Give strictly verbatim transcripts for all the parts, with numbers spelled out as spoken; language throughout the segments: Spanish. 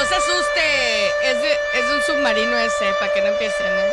se asuste. Es, de, es un submarino ese, para que no empiecen, ¿eh?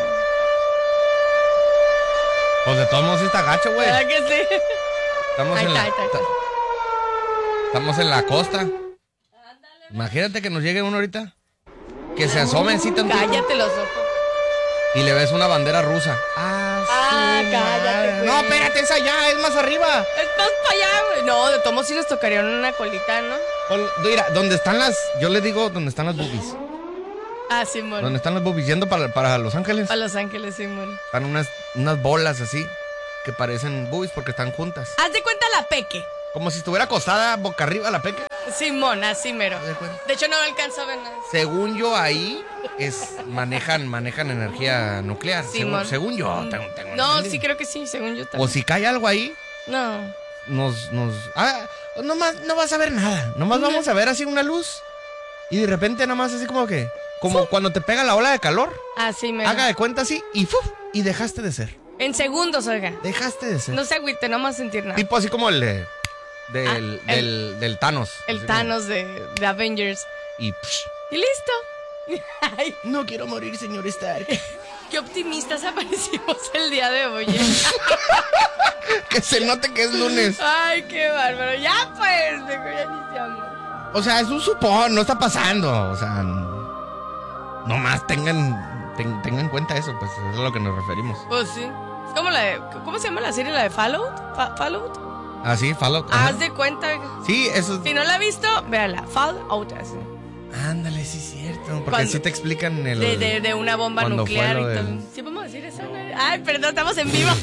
Pues de todos modos está gacho, güey. ¿Verdad que sí? Estamos Ahí en está, la... ahí está, ahí está. Estamos en la costa. Imagínate que nos llegue uno ahorita. Que se asome así tantito. Cállate los ojos. Y le ves una bandera rusa. Ah, su cállate, madre. güey. No, espérate, esa ya, es más arriba. Estás para allá, güey. No, de todos sí nos tocaría una colita, ¿no? Pon- Mira, donde están las... Yo le digo donde están las boobies. Ah, Simón. Donde están las boobies. Yendo para, para Los Ángeles. A Los Ángeles, Simón. Están unas, unas bolas así. Que parecen boobies porque están juntas. Haz de cuenta la peque. Como si estuviera acostada boca arriba la peque. Simón, así mero. Haz de cuenta. De hecho, no alcanzo a ver nada. Según yo ahí es manejan manejan energía nuclear. Según, Simón. según yo tengo, tengo No, entendido. sí creo que sí, según yo O también. si cae algo ahí, No. nos nos ah, nomás no vas a ver nada. Nomás No. vamos a ver así una luz y de repente nada más así como que como cuando te pega la ola de calor, Así mero. haga de cuenta así y ¡fuf! Y dejaste de ser. En segundos, oiga. Dejaste de ser. No se agüite, no vamos a sentir nada. Tipo así como el de del, Ah, el- del, del Thanos. El Así como- Thanos de, de Avengers. y psh, Y listo. Ay, no quiero morir, señor Stark. qué optimistas aparecimos el día de hoy. ¿eh? Que se note que es lunes. Ay, qué bárbaro. Ya pues, mejor ya iniciamos. O sea, es un supón, no está pasando. O sea, nomás tengan, ten- tengan en cuenta eso, pues es a lo que nos referimos. Pues sí. Es como la de, ¿cómo se llama la serie? ¿La de Fallout? Fa- ¿Fallout? Ah, sí, Fallout. ajá. Haz de cuenta. oiga. Sí, eso. Si no la ha visto, véala. Fallout. Así. Ándale, sí es cierto. Porque Cuando- sí te explican el. De, de, de una bomba cuando nuclear fue y lo todo. del- ¿Sí podemos decir eso? no? Ay, perdón, estamos en vivo.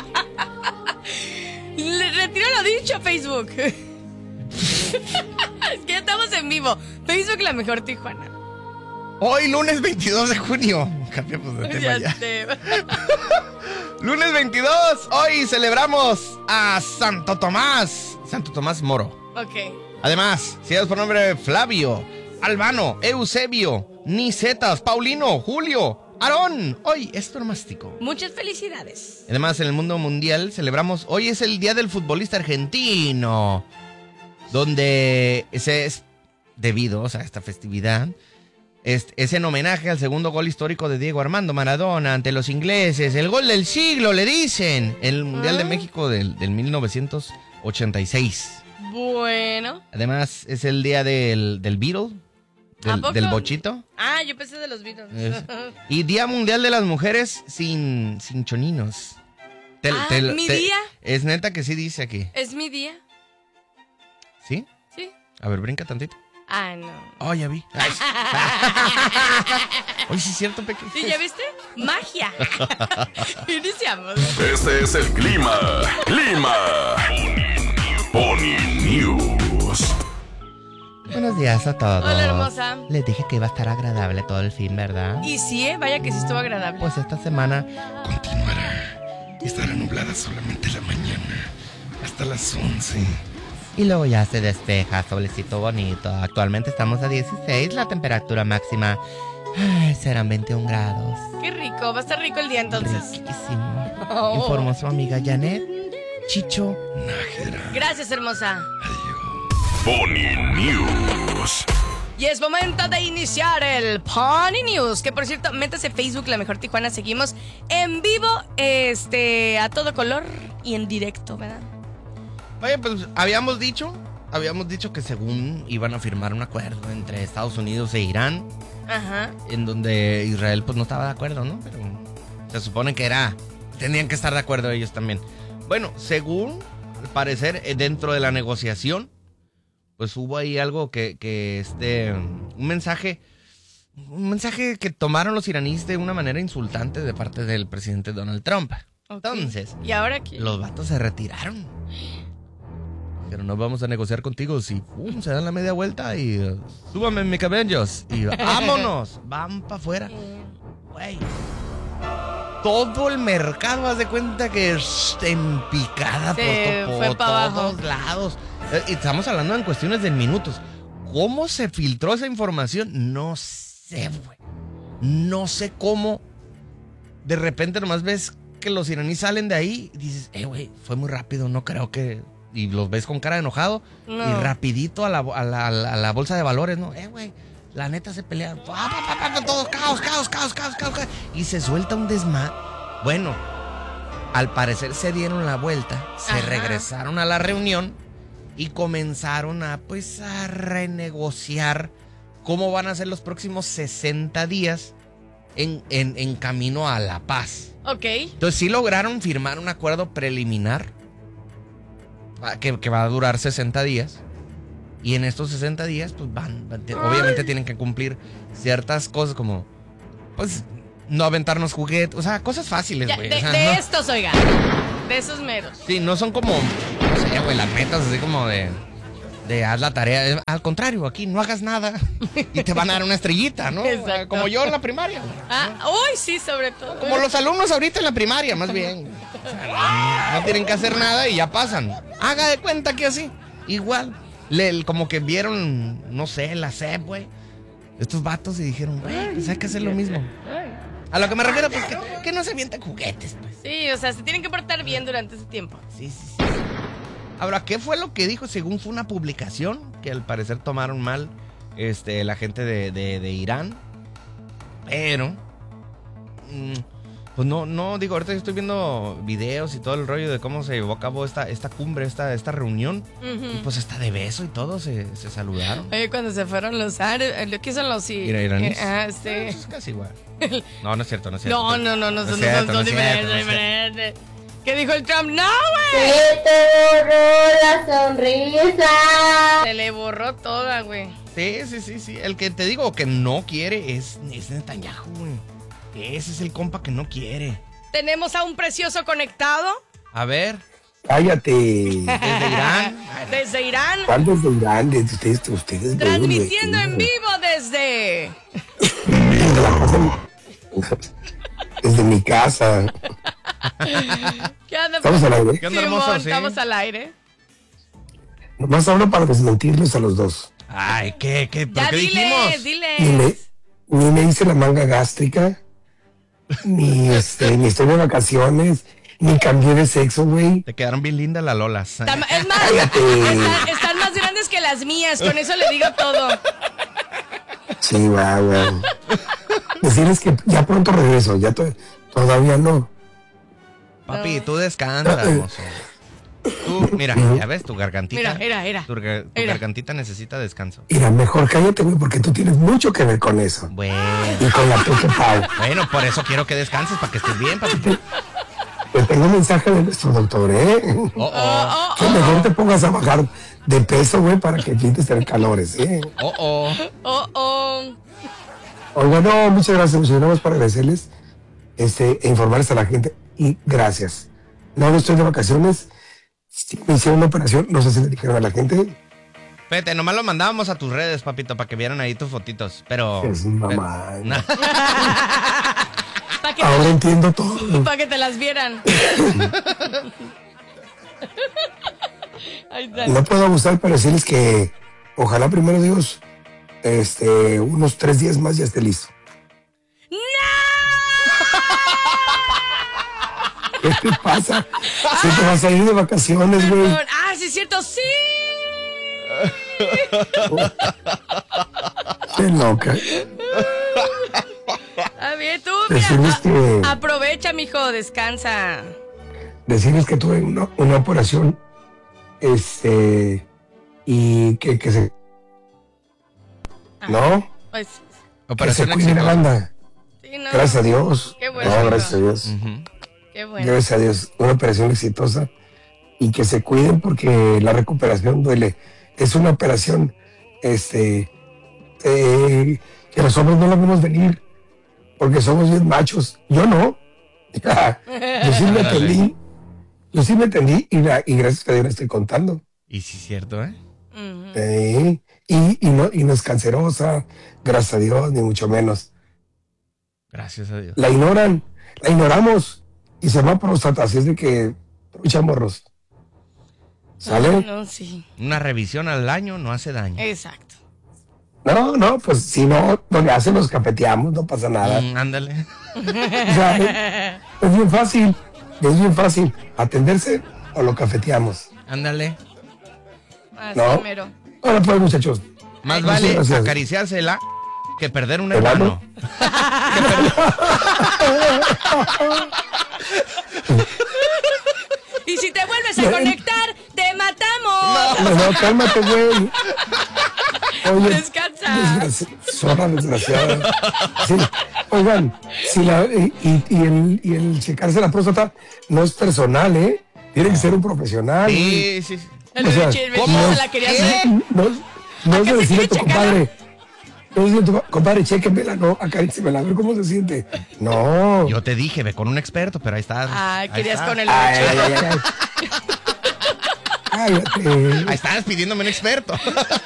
Le retiro lo dicho, Facebook. Es que ya estamos en vivo. Facebook, la mejor Tijuana. Hoy, lunes veintidós de junio. Cambiamos de tema Ya ya. sé. Lunes veintidós. Hoy celebramos a Santo Tomás. Santo Tomás Moro. Ok. Además, sigamos por nombre Flavio, Albano, Eusebio, Nicetas, Paulino, Julio, Aarón. Hoy es promástico. Muchas felicidades. Además, en el mundo mundial celebramos, hoy es el Día del Futbolista Argentino, donde se es debido, o sea, esta festividad, es, es en homenaje al segundo gol histórico de Diego Armando Maradona ante los ingleses, el gol del siglo, le dicen, en el Mundial de Ah. México del, del mil novecientos ochenta y seis. Bueno. Además, es el día del, del Beatle, ¿A del, poco? del bochito. Ah, yo pensé de los Beatles. Es- y Día Mundial de las Mujeres sin, sin choninos. Te- Ah, te- ¿mi te- día? Es neta que sí dice aquí. ¿Es mi día? ¿Sí? Sí. A ver, brinca tantito. Ah, no. Oh, ya vi. Ay. Oye, sí es cierto, Peque. ¿Sí, ya viste? Magia. Iniciamos. Este es el clima. Clima. Pony News. Buenos días a todos. Hola, hermosa. Les dije que iba a estar agradable todo el fin, ¿verdad? Y sí, ¿eh? Vaya que sí estuvo agradable. Pues esta semana Continuará. Estará nublada solamente la mañana. Hasta las once. y luego ya se despeja, solecito bonito. Actualmente estamos a dieciséis, la temperatura máxima ay, serán veintiún grados. Qué rico. Va a estar rico el día entonces. Riquísimo. Oh. Informó su amiga Janet Chicho. Nájera. Gracias, hermosa. Pony News. Y es momento de iniciar el Pony News. Que por cierto, métase en Facebook, La Mejor Tijuana. Seguimos en vivo, este, a todo color y en directo, ¿verdad? Oye, pues habíamos dicho, habíamos dicho que según iban a firmar un acuerdo entre Estados Unidos e Irán, Ajá. en donde Israel pues no estaba de acuerdo, ¿no? Pero se supone que era, tenían que estar de acuerdo ellos también. Bueno, según al parecer eh, dentro de la negociación, pues hubo ahí algo que, que este, un mensaje, un mensaje que tomaron los iraníes de una manera insultante de parte del presidente Donald Trump. Ok. Entonces, ¿Y ahora qué? los vatos se retiraron. Pero no vamos a negociar contigo si pum, se dan la media vuelta y uh, súbame en mi cabellos y vámonos, van para afuera. Güey. Todo el mercado, haz de cuenta que es en picada Se por, to- fue por pa' abajo. todos lados. Eh, y estamos hablando en cuestiones de minutos. ¿Cómo se filtró esa información? No sé, güey. No sé cómo. De repente nomás ves que los iraníes salen de ahí y dices, eh, güey, fue muy rápido, no creo que... Y los ves con cara de enojado No. y rapidito a la, a la- a la- a la bolsa de valores, ¿no? Eh, güey, la neta se pelean. Pa, pa, pa, pa, pa, todo caos, caos, caos, caos, caos, caos. Y se suelta un desmadre. Bueno, al parecer se dieron la vuelta, se Ajá. regresaron a la reunión y comenzaron a, pues, a renegociar cómo van a ser los próximos sesenta días en, en, en camino a la paz. Ok. Entonces sí lograron firmar un acuerdo preliminar va- que, que va a durar sesenta días. Y en estos sesenta días, pues van, van- te- obviamente tienen que cumplir ciertas cosas como, pues, no aventarnos juguetes, o sea, cosas fáciles, Ya, güey. de o sea, de no- estos, oiga. De esos meros. Sí, no son como, no sé, güey, las metas así como de, de haz la tarea. Eh, Al contrario, aquí no hagas nada y te van a dar una estrellita, ¿no? Exacto. Como yo en la primaria. Ah, uy, sí, sobre todo. Como los alumnos ahorita en la primaria, más bien. O sea, no, no tienen que hacer nada y ya pasan. Haga de cuenta que así, igual. Le, como que vieron, no sé, la S E P, güey. Estos vatos y dijeron, güey, pues hay que hacer lo mismo. A lo que me refiero, pues que, que no se avienten juguetes, pues. Sí, o sea, se tienen que portar bien durante ese tiempo. Sí, sí, sí. Ahora, ¿qué fue lo que dijo? Según fue una publicación que al parecer tomaron mal este, la gente de, de, de Irán. Pero, mm, pues no, no, digo, ahorita estoy viendo videos y todo el rollo de cómo se llevó a cabo esta, esta cumbre, esta, esta reunión. Ujú. Y pues hasta de beso y todo se, se saludaron. Oye, cuando se fueron los árabes, lo que son los sí. Ira- iraníes. Ah, Es sí. casi igual. No, no es cierto, no es cierto. No, no, no, no, es son, cierto, son, no son es cierto, diferentes, no es cierto. diferentes. ¿Qué dijo el Trump? ¡No, güey! Se te borró la sonrisa. Se le borró toda, güey. Sí, sí, sí, sí. El que te digo que no quiere es, es Netanyahu, güey. Ese es el compa que no quiere. Tenemos a un precioso conectado A ver, Cállate. desde Irán. desde Irán, ¿Cuál desde Irán? Desde ustedes, ustedes transmitiendo ven, en güey. vivo desde... Desde la casa. Desde mi casa. ¿Qué onda? ¿Estamos al aire? ¿Qué onda, Simón, hermoso? Sí. estamos al aire. Nomás hablo para desmentirlos a los dos. Ay, ¿qué? ¿Qué? ¿Por Ya qué diles, dijimos? Ni me, diles. ni me hice la manga gástrica, ni este, ni estoy de vacaciones, ni cambié de sexo, güey. Te quedaron bien lindas las lolas. Está ma- Es más, Cállate. están, están más grandes que las mías, con eso le digo todo. Sí, va, güey. Decirles que ya pronto regreso, ya to- todavía no. Papi, tú descansa, hermoso. Tú, mira, ya ves, tu gargantita. Mira, era, era. Tu, gar- tu Mira. gargantita necesita descanso. Mira, mejor cállate, güey, porque tú tienes mucho que ver con eso. Bueno, Y con la Peque Pau. bueno, por eso quiero que descanses, para que estés bien, papi. Te tengo un mensaje de nuestro doctor, ¿eh? Oh, oh, Oh, Que mejor te pongas a bajar de peso, güey, para que evites tener calores, ¿eh? oh, oh. oh, oh. Oiga, no, muchas gracias, muchas gracias para agradecerles este, e informarles a la gente. Y gracias. No, no estoy de vacaciones. Sí, me hicieron una operación, no sé si le dijeron a la gente. Fíjate, nomás lo mandábamos a tus redes, papito, para que vieran ahí tus fotitos. Pero. Es mamá. No. Para que, Ahora entiendo todo. pa' que te las vieran. Ahí está. No puedo abusar para decirles que ojalá primero Dios, este, unos tres días más ya esté listo. ¿Qué te pasa? Si te vas a ir de vacaciones, güey. Perdón. Ah, sí es cierto, sí. Qué loca. Ah, bien, tú, Decirles mira, que- a- aprovecha, mijo, descansa. Decirles que tuve una, una operación, este, y que, que se, ¿no? Pues, Que se Operación cuide la exitosa. banda. sí, no. Gracias a Dios. Qué bueno, No, hijo. gracias a Dios. Ujú. Qué bueno. Gracias a Dios. Una operación exitosa. Y que se cuiden porque la recuperación duele. Es una operación, este, eh, que los hombres no la vemos venir. Porque somos bien machos. Yo no. Yo sí me entendí. Yo sí me entendí y, la- y gracias a Dios le estoy contando. Y sí, es cierto, ¿eh? Ujú. Eh, y, y, no, y no es cancerosa, gracias a Dios, ni mucho menos. Gracias a Dios. La ignoran, la ignoramos y se llama próstata, así es de que mucha morros. ¿Sale? Ah, no, sí. Una revisión al año no hace daño. Exacto. No, no, pues si no, lo que hacen los capeteamos, no pasa nada. Mm, ándale. O sea, es, es bien fácil, es bien fácil atenderse o lo cafeteamos. Ándale. Así No. mero. Ahora pues, muchachos. Más Muchas vale gracias. acariciársela que perder un ¿Hermano? hermano. Y si te vuelves a conectar, te matamos. No, no, cálmate, güey. Oye, Descansa. desgraci- zorra desgraciada. Sí. Oigan, si la, y, y- y el, y el checarse la próstata no es personal, ¿eh? Tiene que ser un profesional. Sí, sí, sí. El O sea, Richie, el Richie ¿cómo? se la quería ¿Qué? hacer. No, no ¿A es que de se decirle a quiere tu checar? compadre. No es de tu compadre, chéquemela, no, acarícemela, a ver cómo se siente. No. Yo te dije, ve con un experto, pero ahí está. Ay, ahí querías está. con el Ay, Richie. ay, ay, ay. Cállate. Ahí estabas pidiéndome un experto.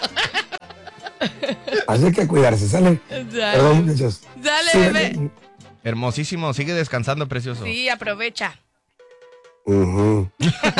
Así hay que cuidarse, ¿sale? Dale. Perdón, muchachos. Dale, Sí, bebé. Hermosísimo, sigue descansando, precioso. Sí, aprovecha. Ujú.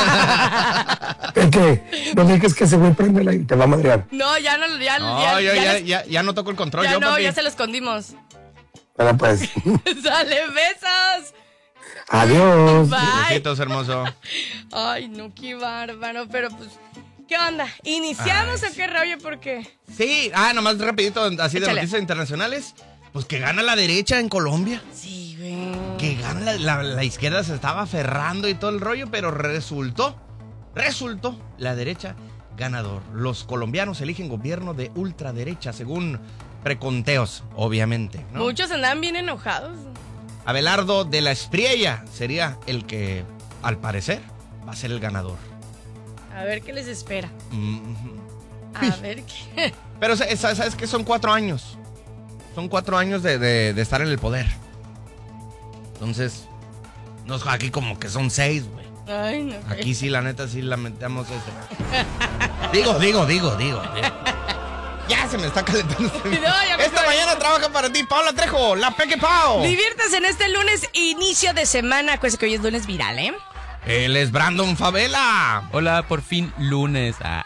Es que no dejes que ese güey prenda y te va a madrear. No, ya no, ya, No, ya, yo ya, ya, les- ya, ya no toco el control, ya yo, no, papi. ya se lo escondimos. Bueno, pues, Sale, besos. adiós. Bye. Besitos, hermoso. Ay, no, qué bárbaro, pero pues, ¿qué onda? ¿Iniciamos o qué rollo? Porque Sí, ah, nomás rapidito, así de Échale. noticias internacionales. Pues que gana la derecha en Colombia. sí, güey. Que gana la, la- la izquierda, se estaba aferrando y todo el rollo, pero resultó, resultó la derecha ganador. Los colombianos eligen gobierno de ultraderecha, según preconteos, obviamente, ¿no? Muchos andan bien enojados. Abelardo de la Espriella sería el que, al parecer, va a ser el ganador. A ver qué les espera. Mhm. A ver qué. Pero sa- sa- sabes que son cuatro años. Son cuatro años de, de- de estar en el poder. Entonces, no es aquí como que son seis, güey. Ay, no. Aquí sí, la neta, sí lamentamos este. Digo, digo, digo, digo. digo. Ya se me está calentando. este- No, ya me Esta estoy- mañana trabaja para ti, Paula Trejo, la Peque Pau. Diviértase en este lunes, inicio de semana. Acuérdense que hoy es lunes viral, ¿eh? Él es Brandon Favela. Hola, por fin lunes. Ah.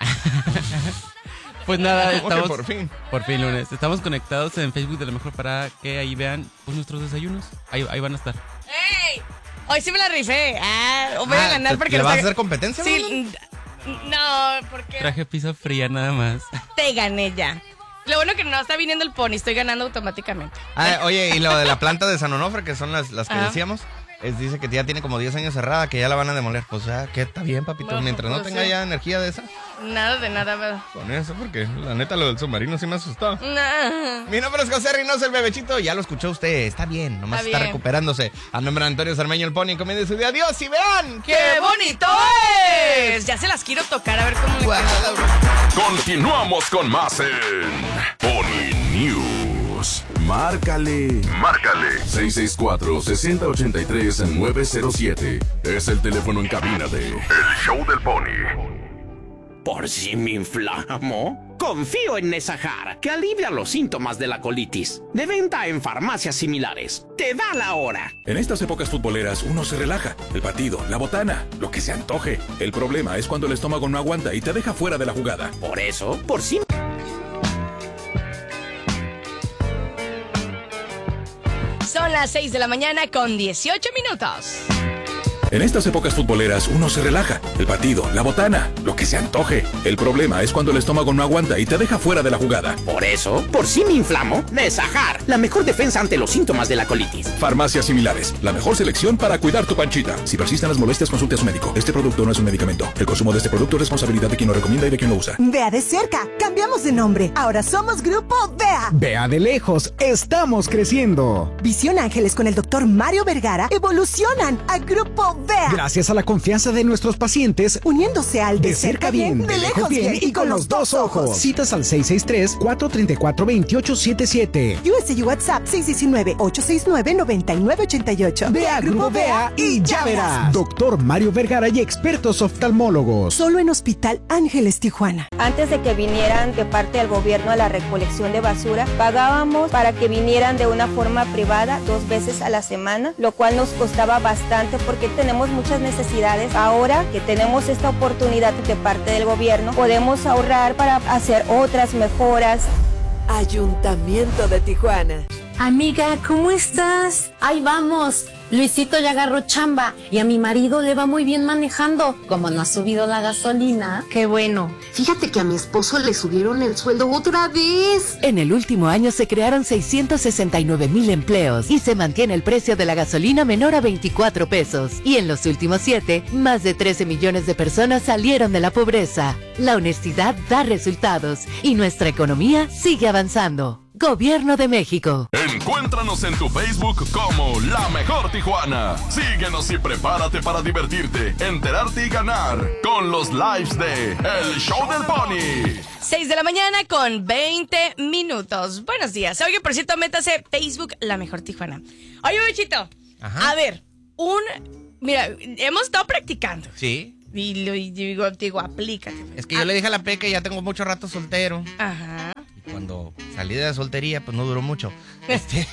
Pues nada, ¿Cómo que estamos por fin? por fin lunes. Estamos conectados en Facebook de lo mejor para que ahí vean pues, nuestros desayunos. Ahí, ahí van a estar. ¡Ey! Hoy sí me la rifé. Ah, voy Ah, a ganar ¿te- porque ¿le los vas a haga- hacer competencia, Sí, Brandon? n- no, porque Traje pizza fría nada más. te gané ya. Lo bueno que no está viniendo el pony, estoy ganando automáticamente. Ah, oye, y lo de la planta de San Onofre, que son las, las que Ajá. decíamos, es, dice que ya tiene como diez años cerrada, que ya la van a demoler. Pues ya, que está bien, papito. Bueno, Mientras no pues, tenga sí. ya energía de esa. Nada de nada, ¿verdad? Con eso, porque la neta lo del submarino sí me asustó. Nah. Mi nombre es José Reynoso, el bebechito. Ya lo escuchó usted. Está bien, nomás Está está, bien. recuperándose. A nombre de Antonio Sarmeño, el Pony, comienza su día. Adiós y vean. ¡Qué bonito es! Ya se las quiero tocar a ver cómo le queda. Continuamos con más en Pony News. Márcale. Márcale. seis seis cuatro, seis cero ocho tres, nueve cero siete. Es el teléfono en cabina de El Show del Pony. ¿Por si me inflamo? Confío en Nesajar, que alivia los síntomas de la colitis. De venta en farmacias similares. Te da la hora. En estas épocas futboleras uno se relaja. El batido, la botana, lo que se antoje. El problema es cuando el estómago no aguanta y te deja fuera de la jugada. Por eso, por si... Son las seis de la mañana con dieciocho minutos. En estas épocas futboleras uno se relaja. El batido, la botana, lo que se antoje. El problema es cuando el estómago no aguanta y te deja fuera de la jugada. Por eso, por si me inflamo, Nesajar, la mejor defensa ante los síntomas de la colitis. Farmacias similares, la mejor selección para cuidar tu panchita. Si persisten las molestias, consulte a su médico. Este producto no es un medicamento. El consumo de este producto es responsabilidad de quien lo recomienda y de quien lo usa. Vea de cerca, cambiamos de nombre. Ahora somos Grupo Vea. Vea de lejos, estamos creciendo. Visión Ángeles con el doctor Mario Vergara evolucionan a Grupo Vea. Gracias a la confianza de nuestros pacientes, Uniéndose al de cerca bien, de lejos bien y con los dos ojos. Citas al seis seis tres, cuatro tres cuatro, dos ocho siete siete. U S U WhatsApp seis uno nueve, ocho seis nueve, nueve nueve ocho ocho. Vea Grupo Vea y ya verás. Doctor Mario Vergara y expertos oftalmólogos. Solo en Hospital Ángeles Tijuana. Antes de que vinieran de parte del gobierno a la recolección de basura, pagábamos para que vinieran de una forma privada dos veces a la semana, lo cual nos costaba bastante porque tenemos muchas necesidades. Ahora que tenemos esta oportunidad de parte del gobierno, podemos ahorrar para hacer otras mejoras. Ayuntamiento de Tijuana. Amiga, ¿cómo estás? Ahí vamos. Luisito ya agarró chamba y a mi marido le va muy bien manejando. Como no ha subido la gasolina. Qué bueno. Fíjate que a mi esposo le subieron el sueldo otra vez. En el último año se crearon seiscientos sesenta y nueve mil empleos y se mantiene el precio de la gasolina menor a veinticuatro pesos. Y en los últimos siete, más de trece millones de personas salieron de la pobreza. La honestidad da resultados y nuestra economía sigue avanzando. Gobierno de México. Encuéntranos en tu Facebook como La Mejor Tijuana. Síguenos y prepárate para divertirte, enterarte y ganar con los lives de El Show del Pony. seis de la mañana con veinte minutos. Buenos días. Oye, por cierto, métase Facebook La Mejor Tijuana. Oye, Bechito. Ajá. A ver, un... Mira, hemos estado practicando. Sí. Y lo y digo, digo, aplícate. Es que yo le dije a la Peque, ya tengo mucho rato soltero. Ajá. Y cuando salí de la soltería, pues no duró mucho. Este...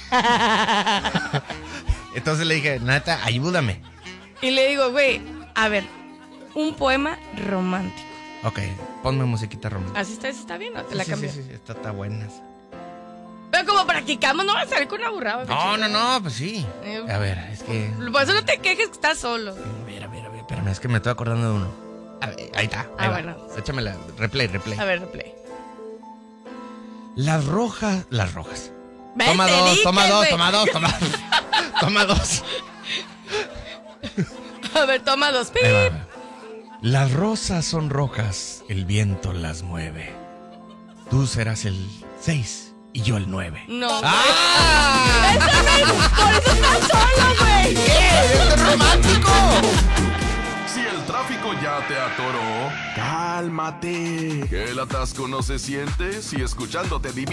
Entonces le dije, Nata, ayúdame. Y le digo, güey, a ver, un poema romántico. Ok, ponme musiquita romántica. ¿Así está, está bien o te la Sí, cambio? sí, sí, sí, está, está buena. Pero como practicamos, no vas a salir con una burrada. No, no, no, pues sí. Eh, A ver, es que... Por eso no te quejes que estás solo. A ver, a ver, a ver, espérame, es que me estoy acordando de uno. A ver, ahí está, ahí Ah, va. bueno. Échamela, replay, replay. A ver, replay. Las rojas, las rojas. Ven, Toma te dos, dije, toma dos, güey. toma dos, toma dos. Toma dos. A ver, toma dos. Ahí va, ahí va. Las rosas son rojas, el viento las mueve. Tú serás el seis y yo el nueve. No. ¡Ah! Eso no es, por eso estás solo, güey. ¿Qué? ¡Es romántico! Si el tráfico ya te atoró, cálmate. Que el atasco no se siente si escuchándote